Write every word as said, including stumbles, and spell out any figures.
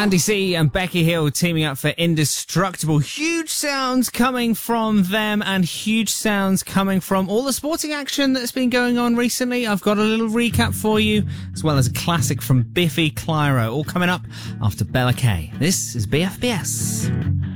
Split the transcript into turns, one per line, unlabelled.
Andy C and Becky Hill teaming up for Indestructible. Huge sounds coming from them and huge sounds coming from all the sporting action that's been going on recently. I've got a little recap for you, as well as a classic from Biffy Clyro, all coming up after Bella K. This is B F B S.